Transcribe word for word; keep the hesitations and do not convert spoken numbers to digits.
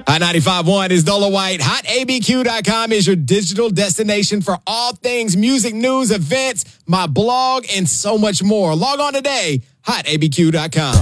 Hot ninety-five point one is Dola White. hot A B Q dot com is your digital destination for all things music, news, events, my blog, and so much more. Log on today, hot A B Q dot com.